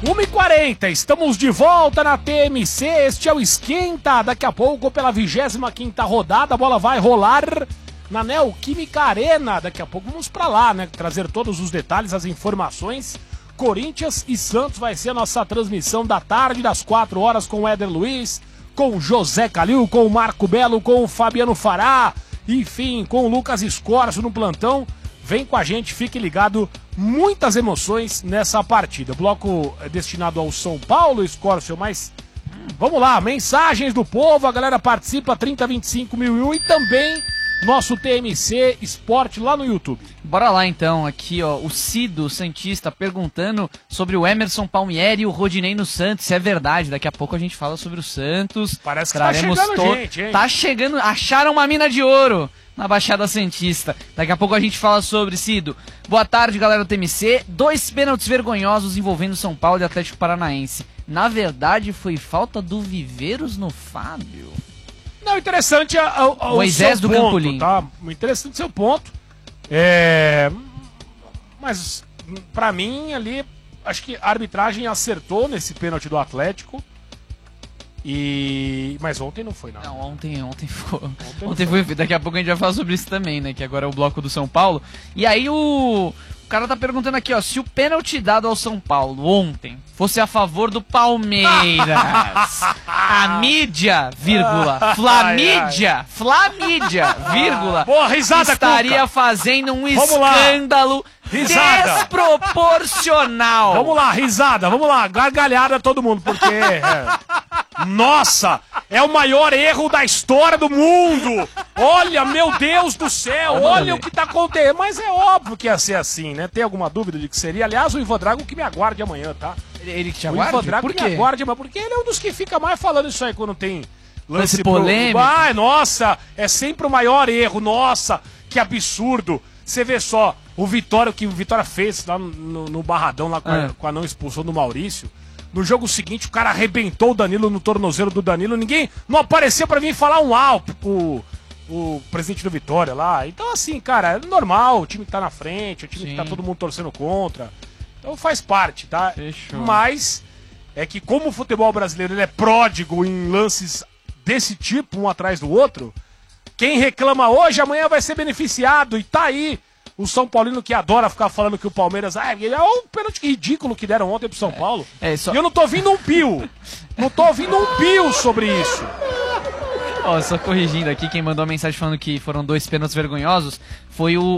1h40, estamos de volta na TMC, este é o Esquenta, daqui a pouco pela 25ª rodada, a bola vai rolar na Neoquímica Arena, daqui a pouco vamos pra lá, né, trazer todos os detalhes, as informações. Corinthians e Santos vai ser a nossa transmissão da tarde, das 4 horas, com o Éder Luiz, com o José Calil, com o Marco Belo, com o Fabiano Fará, enfim, com o Lucas Escorcio no plantão. Vem com a gente, fique ligado, muitas emoções nessa partida. Bloco destinado ao São Paulo, Escorcio, mas vamos lá, mensagens do povo, a galera participa, 3025.001 e também nosso TMC Esporte lá no YouTube. Bora lá então, aqui ó, o Cido Santista perguntando sobre o Emerson Palmieri e o Rodinei no Santos, se é verdade, daqui a pouco a gente fala sobre o Santos. Parece que tá chegando gente, hein? Tá chegando, acharam uma mina de ouro na Baixada Santista. Daqui a pouco a gente fala sobre, Cido. Boa tarde, galera do TMC. 2 pênaltis vergonhosos envolvendo São Paulo e Atlético Paranaense. Na verdade, foi falta do Viveiros no Fábio. Não, interessante o Moisés seu do ponto, Campo Limpo. tá? Interessante seu ponto. Mas, pra mim, ali, acho que a arbitragem acertou nesse pênalti do Atlético. Mas ontem não foi, não. Não, ontem foi. Ontem foi. Daqui a pouco a gente vai falar sobre isso também, né? Que agora é o bloco do São Paulo. E aí o cara tá perguntando aqui, ó, se o pênalti dado ao São Paulo ontem fosse a favor do Palmeiras, a mídia, vírgula, Flamídia, vírgula, boa, risada, estaria Cuca. Fazendo um escândalo desproporcional. Vamos lá, risada, vamos lá, gargalhada todo mundo, porque... Nossa, é o maior erro da história do mundo. Olha, meu Deus do céu, olha o que tá acontecendo. Mas é óbvio que ia ser assim, né? Tem alguma dúvida de que seria? Aliás, o Ivan Drago que me aguarde amanhã, tá? Ele que te aguarde? O Ivan Drago que me aguarde amanhã, porque ele é um dos que fica mais falando isso aí quando tem lance polêmico. Nossa, é sempre o maior erro, nossa, que absurdo. Você vê só, o Vitória, o que o Vitória fez lá no Barradão, lá com a não expulsão do Maurício. No jogo seguinte, o cara arrebentou o Danilo no tornozelo do Danilo. Ninguém não apareceu pra vir falar um o presidente do Vitória lá. Então, assim, cara, é normal. O time que tá na frente, o time que tá todo mundo torcendo contra. Então faz parte, tá? Fechou. Mas é que como o futebol brasileiro ele é pródigo em lances desse tipo, um atrás do outro, quem reclama hoje, amanhã vai ser beneficiado. E tá aí o São Paulino que adora ficar falando que o Palmeiras... é um pênalti ridículo que deram ontem pro São Paulo. E eu não tô ouvindo um pio. Não tô ouvindo um pio sobre isso. Ó, só corrigindo aqui, quem mandou a mensagem falando que foram 2 pênaltis vergonhosos foi o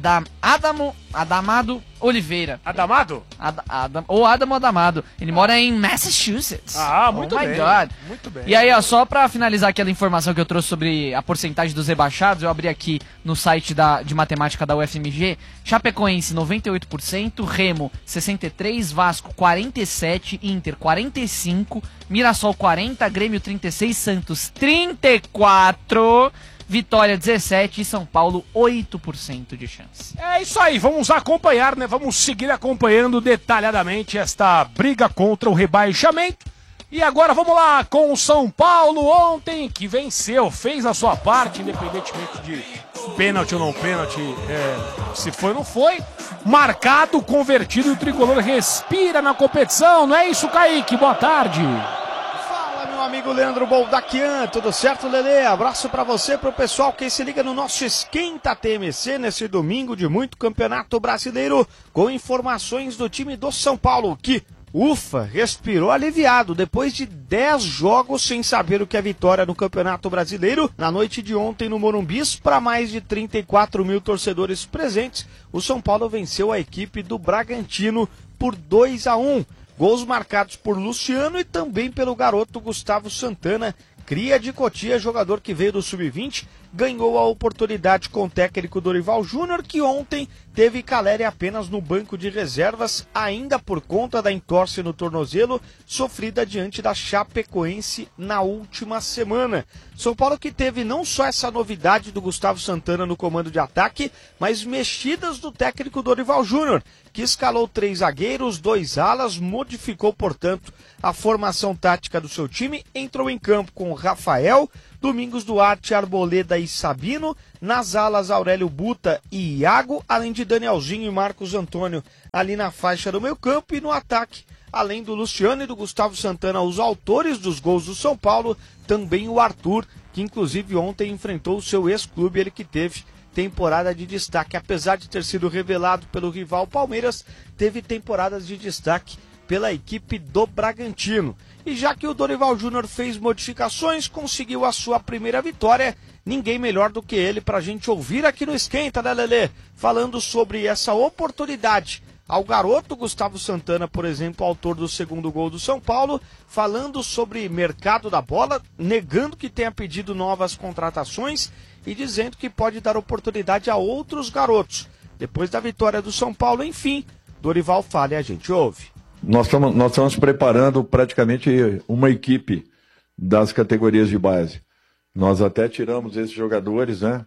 Adamado Oliveira. Adamado? Ou Adamo Adamado. Ele mora em Massachusetts. Ah, muito bem. God. Muito bem. E aí, ó, só pra finalizar aquela informação que eu trouxe sobre a porcentagem dos rebaixados, eu abri aqui no site de matemática da UFMG. Chapecoense, 98%, Remo, 63%, Vasco, 47%, Inter, 45%, Mirassol, 40%, Grêmio, 36%, Santos, 34%, Vitória 17% e São Paulo 8% de chance. É isso aí, vamos acompanhar, né? Vamos seguir acompanhando detalhadamente esta briga contra o rebaixamento. E agora vamos lá com o São Paulo ontem, que venceu, fez a sua parte, independentemente de pênalti ou não pênalti, se foi ou não foi. Marcado, convertido, e o tricolor respira na competição, não é isso, Kaique? Boa tarde. Meu amigo Leandro Boldaquian, tudo certo, Lelê? Abraço pra você, pro pessoal que se liga no nosso Esquenta TMC nesse domingo de muito campeonato brasileiro, com informações do time do São Paulo, que, ufa, respirou aliviado depois de 10 jogos sem saber o que é vitória no Campeonato Brasileiro. Na noite de ontem no Morumbis, para mais de 34 mil torcedores presentes, o São Paulo venceu a equipe do Bragantino por 2-1. Gols marcados por Luciano e também pelo garoto Gustavo Santana, cria de Cotia, jogador que veio do Sub-20, ganhou a oportunidade com o técnico Dorival Júnior, que ontem teve Caleri apenas no banco de reservas, ainda por conta da entorse no tornozelo, sofrida diante da Chapecoense na última semana. São Paulo que teve não só essa novidade do Gustavo Santana no comando de ataque, mas mexidas do técnico Dorival Júnior, que escalou 3 zagueiros, 2 alas, modificou, portanto, a formação tática do seu time, entrou em campo com Rafael, Domingos Duarte, Arboleda e Sabino, nas alas Aurélio Buta e Iago, além de Danielzinho e Marcos Antônio ali na faixa do meio campo, e no ataque além do Luciano e do Gustavo Santana, os autores dos gols do São Paulo, também o Arthur, que inclusive ontem enfrentou o seu ex-clube, ele que teve temporada de destaque. Apesar de ter sido revelado pelo rival Palmeiras, teve temporadas de destaque pela equipe do Bragantino. E já que o Dorival Júnior fez modificações, conseguiu a sua primeira vitória, ninguém melhor do que ele para a gente ouvir aqui no Esquenta, né, Lelê? Falando sobre essa oportunidade ao garoto Gustavo Santana, por exemplo, autor do segundo gol do São Paulo, falando sobre mercado da bola, negando que tenha pedido novas contratações e dizendo que pode dar oportunidade a outros garotos. Depois da vitória do São Paulo, enfim, Dorival fala e a gente ouve. Nós estamos preparando praticamente uma equipe das categorias de base. Nós até tiramos esses jogadores, né?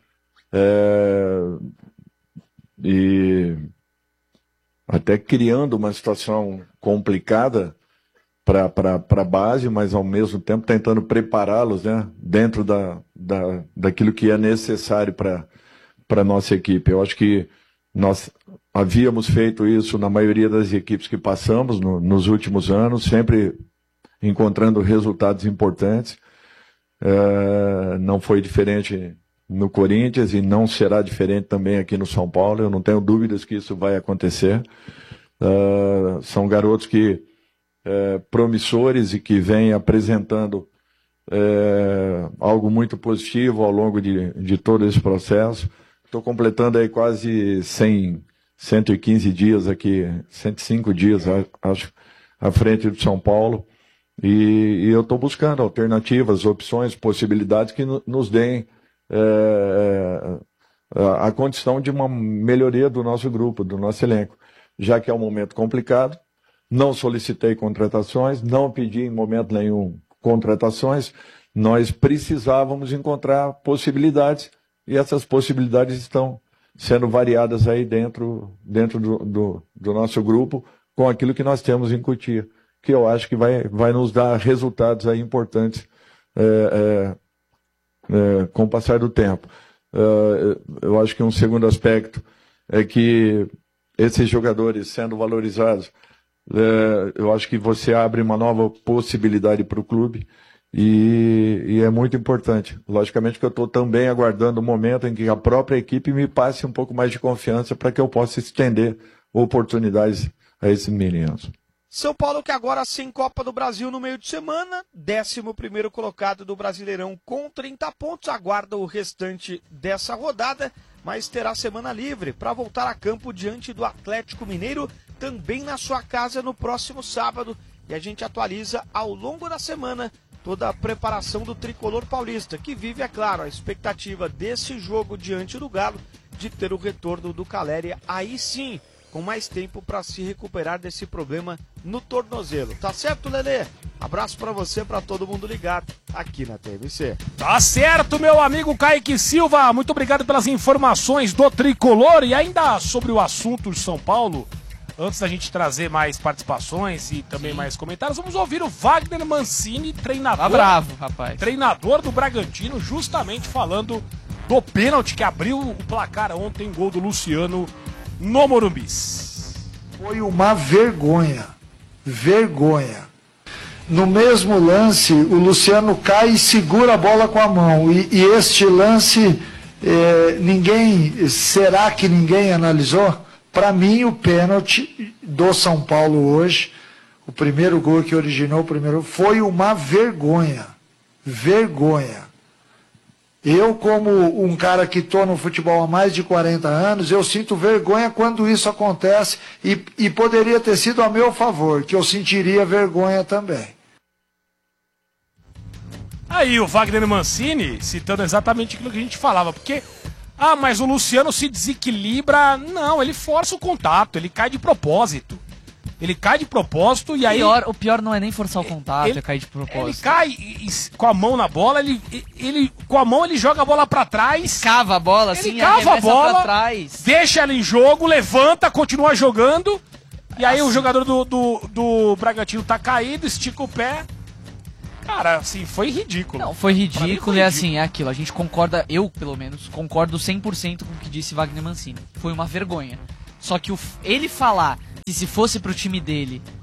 E até criando uma situação complicada para a base, mas ao mesmo tempo tentando prepará-los, né, dentro daquilo que é necessário para a nossa equipe. Eu acho que nós havíamos feito isso na maioria das equipes que passamos nos últimos anos, sempre encontrando resultados importantes. Não foi diferente no Corinthians e não será diferente também aqui no São Paulo. Eu não tenho dúvidas que isso vai acontecer. São garotos que promissores e que vêm apresentando algo muito positivo ao longo de todo esse processo. Estou completando aí quase 115 dias aqui, 105 dias, acho, à frente do São Paulo. E eu estou buscando alternativas, opções, possibilidades que nos deem a condição de uma melhoria do nosso grupo, do nosso elenco. Já que é um momento complicado, não solicitei contratações, não pedi em momento nenhum contratações, nós precisávamos encontrar possibilidades e essas possibilidades estão sendo variadas aí dentro do nosso grupo com aquilo que nós temos em Cotia, que eu acho que vai nos dar resultados aí importantes com o passar do tempo. Eu acho que um segundo aspecto é que esses jogadores sendo valorizados, eu acho que você abre uma nova possibilidade para o clube e é muito importante. Logicamente que eu estou também aguardando o momento em que a própria equipe me passe um pouco mais de confiança para que eu possa estender oportunidades a esses meninos. São Paulo que agora sem Copa do Brasil no meio de semana, 11º colocado do Brasileirão com 30 pontos, aguarda o restante dessa rodada, mas terá semana livre para voltar a campo diante do Atlético Mineiro, também na sua casa no próximo sábado, e a gente atualiza ao longo da semana toda a preparação do tricolor paulista, que vive, é claro, a expectativa desse jogo diante do Galo, de ter o retorno do Caleri, aí sim, com mais tempo para se recuperar desse problema no tornozelo. Tá certo, Lelê? Abraço para você, para todo mundo ligado aqui na TMC. Tá certo, meu amigo Kaique Silva. Muito obrigado pelas informações do tricolor. E ainda sobre o assunto de São Paulo, antes da gente trazer mais participações e também mais comentários, vamos ouvir o Wagner Mancini, treinador. Tá bravo, rapaz. Treinador do Bragantino, justamente falando do pênalti que abriu o placar ontem, gol do Luciano no Morumbi. Foi uma vergonha. Vergonha. No mesmo lance, o Luciano cai e segura a bola com a mão. E este lance, será que ninguém analisou? Para mim, o pênalti do São Paulo hoje, o primeiro gol que originou o primeiro, foi uma vergonha. Vergonha. Eu, como um cara que estou no futebol há mais de 40 anos, eu sinto vergonha quando isso acontece e poderia ter sido a meu favor, que eu sentiria vergonha também. Aí o Wagner Mancini citando exatamente aquilo que a gente falava, porque, mas o Luciano se desequilibra. Não, ele força o contato, ele cai de propósito. Ele cai de propósito e aí... O pior não é nem forçar o contato, é cair de propósito. Ele cai com a mão na bola, com a mão ele joga a bola pra trás. Cava a bola, assim, ele cava a bola, pra trás. Deixa ela em jogo, levanta, continua jogando. E aí o jogador do Bragantino tá caído, estica o pé. Cara, assim, foi ridículo. Não, foi ridículo e assim, é aquilo. A gente concorda, eu pelo menos, concordo 100% com o que disse Wagner Mancini. Foi uma vergonha. Só que ele falar que se fosse pro time dele,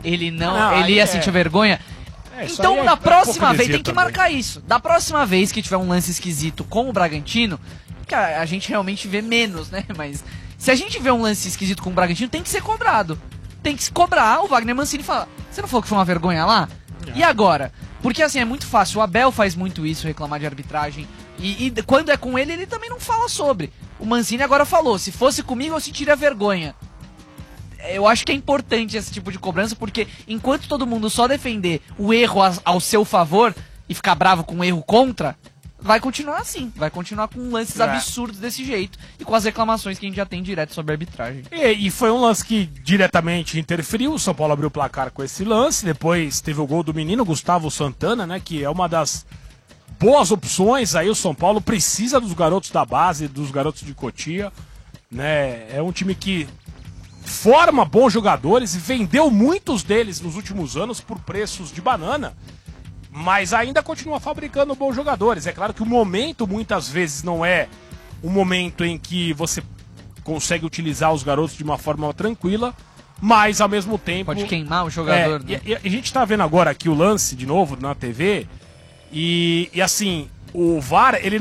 ele aí ia sentir vergonha. Isso Então, aí da próxima hipocrisia vez, tem que também. marcar isso. Da próxima vez que tiver um lance esquisito com o Bragantino, que a gente realmente vê menos, né? Mas se a gente vê um lance esquisito com o Bragantino, tem que ser cobrado. Tem que se cobrar. O Wagner Mancini fala: você não falou que foi uma vergonha lá? E agora? Porque assim, é muito fácil. O Abel faz muito isso, reclamar de arbitragem. E quando é com ele, ele também não fala sobre. O Mancini agora falou: se fosse comigo, eu sentiria vergonha. Eu acho que é importante esse tipo de cobrança, porque enquanto todo mundo só defender o erro ao seu favor e ficar bravo com o erro contra, vai continuar assim. Vai continuar com lances absurdos desse jeito e com as reclamações que a gente já tem direto sobre a arbitragem. E foi um lance que diretamente interferiu. O São Paulo abriu o placar com esse lance. Depois teve o gol do menino Gustavo Santana, né? Que é uma das boas opções. Aí o São Paulo precisa dos garotos da base, dos garotos de Cotia, né? É um time que forma bons jogadores e vendeu muitos deles nos últimos anos por preços de banana, mas ainda continua fabricando bons jogadores. É claro que o momento muitas vezes não é um momento em que você consegue utilizar os garotos de uma forma tranquila, mas ao mesmo tempo... Pode queimar o jogador, né? E a gente tá vendo agora aqui o lance de novo na TV e assim, o VAR, ele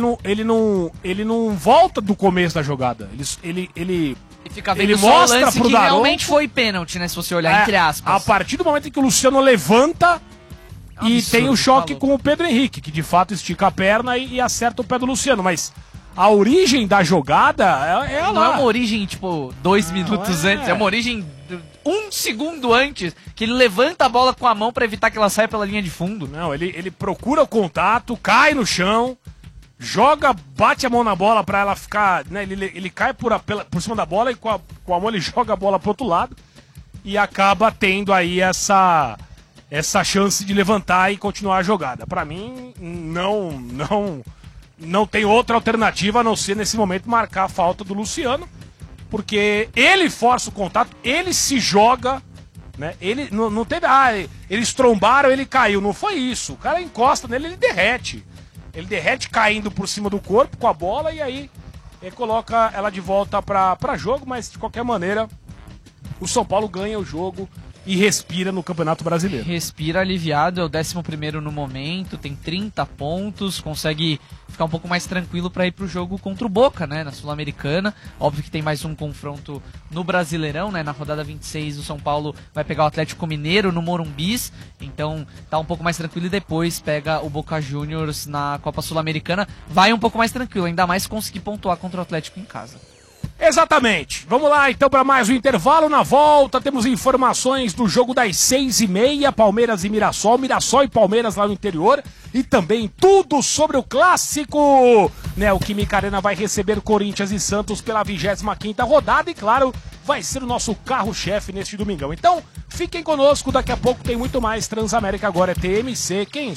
não volta do começo da jogada. Ele E fica vendo ele só o mostra lance pro que Daronco, realmente foi pênalti, né? Se você olhar entre aspas. A partir do momento em que o Luciano levanta e Absurdo, tem o choque falou. com o Pedro Henrique, que de fato estica a perna e acerta o pé do Luciano. Mas a origem da jogada é Não lá. é uma origem, tipo, 2 minutos antes. É uma origem 1 segundo antes, que ele levanta a bola com a mão pra evitar que ela saia pela linha de fundo. Não, ele procura o contato, cai no chão, joga, bate a mão na bola pra ela ficar, né, ele cai por cima da bola e com a mão ele joga a bola pro outro lado e acaba tendo aí essa chance de levantar e continuar a jogada. Pra mim, não tem outra alternativa a não ser nesse momento marcar a falta do Luciano, porque ele força o contato, ele se joga, né? Ele não teve, eles trombaram, ele caiu, não foi isso. O cara encosta nele, ele derrete. Ele derrete caindo por cima do corpo com a bola e aí coloca ela de volta pra jogo, mas de qualquer maneira o São Paulo ganha o jogo e respira no Campeonato Brasileiro. Respira aliviado, é o 11º no momento, tem 30 pontos, consegue ficar um pouco mais tranquilo para ir pro jogo contra o Boca, né, na Sul-Americana. Óbvio que tem mais um confronto no Brasileirão, né, na rodada 26 o São Paulo vai pegar o Atlético Mineiro no Morumbis, então tá um pouco mais tranquilo e depois pega o Boca Juniors na Copa Sul-Americana, vai um pouco mais tranquilo, ainda mais se conseguir pontuar contra o Atlético em casa. Exatamente. Vamos lá então para mais um intervalo. Na volta temos informações do jogo das 6h30, Palmeiras e Mirassol, Mirassol e Palmeiras lá no interior e também tudo sobre o clássico. Neoquímica Arena vai receber Corinthians e Santos pela 25ª rodada e claro, vai ser o nosso carro-chefe neste domingão. Então, fiquem conosco, daqui a pouco tem muito mais. Transamérica agora é TMC, quem